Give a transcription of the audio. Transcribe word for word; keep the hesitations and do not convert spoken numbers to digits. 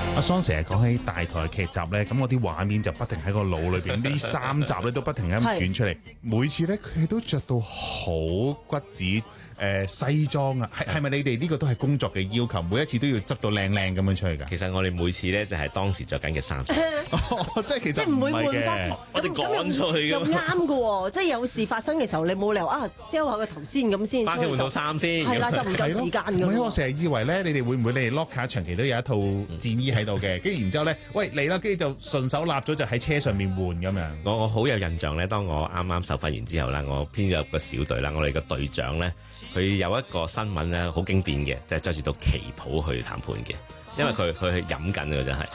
阿桑成日講起大台劇集咧，咁我啲畫面就不停喺個腦裏邊，呢三集咧都不停咁捲出嚟。每次咧佢哋都着到好骨子誒、呃、西裝啊，係係咪你哋呢個都係工作嘅要求？每一次都要執到靚靚咁樣出去㗎？ 其實我哋每次咧就係當時着緊嘅衫， 哦，即係其實唔會唔係嘅。 我哋趕出去又啱嘅喎，即係有事發生嘅時候，你冇理由啊遮下個頭先咁先。 翻屋企換套衫先。 係啦，就唔夠時間㗎。 唔係，我成日以為咧，你哋會唔會你哋 locker 長期都有一套戰衣喺度嘅，跟住然之後咧，喂嚟啦，跟住就順手立咗就喺車上面換咁樣。 我我好有印象咧，當我啱啱受訓完之後啦，我編咗個小隊啦，我哋個隊長咧，佢有一個新聞咧好經典嘅，就係着住套旗袍去談判嘅，因為佢佢去飲緊嘅真係。